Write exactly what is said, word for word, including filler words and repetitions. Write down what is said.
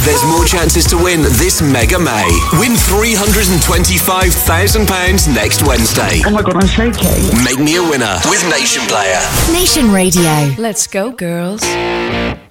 There's more chances to win this Mega May. Win three hundred twenty-five thousand pounds next Wednesday. Oh my God, I'm shaking. Make me a winner with Nation Player. Nation Radio. Let's go, girls.